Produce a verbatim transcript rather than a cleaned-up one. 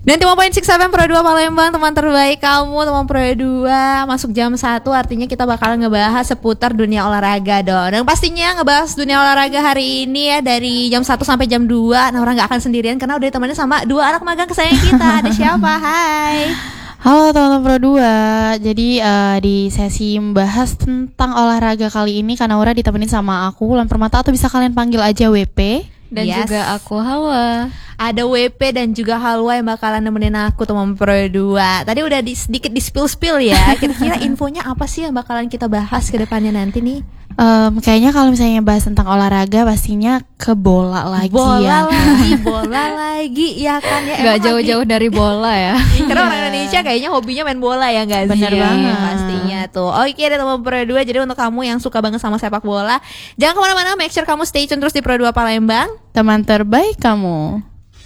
sembilan puluh lima koma enam F M Pro dua Palembang, teman terbaik kamu, teman Pro dua. Masuk jam satu artinya kita bakalan ngebahas seputar dunia olahraga dong. Dan pastinya ngebahas dunia olahraga hari ini ya dari jam satu sampai jam dua. Nah, orang gak akan sendirian karena udah temannya sama dua anak magang kesayangan kita. Ada siapa? Hai. Halo teman-teman Pro dua. Jadi uh, di sesi membahas tentang olahraga kali ini Kanaura ditemenin sama aku Wulan Permata, atau bisa kalian panggil aja W P. Dan Yes. juga aku Hawa. Ada W P dan juga Halwa yang bakalan nemenin aku teman Pro dua. Tadi udah di, sedikit di spill-spill ya. Kira-kira infonya apa sih yang bakalan kita bahas ke depannya nanti nih? Um, kayaknya kalau misalnya bahas tentang olahraga pastinya ke bola lagi bola ya. lagi, bola lagi, ya kan ya. Gak jauh-jauh dari bola ya. Karena orang Indonesia kayaknya hobinya main bola ya nggak sih? Bener banget. Pastinya tuh. Oke deh teman Pro dua. Jadi untuk kamu yang suka banget sama sepak bola, jangan kemana-mana. Make sure kamu stay tune terus di Pro dua Palembang. Teman terbaik kamu.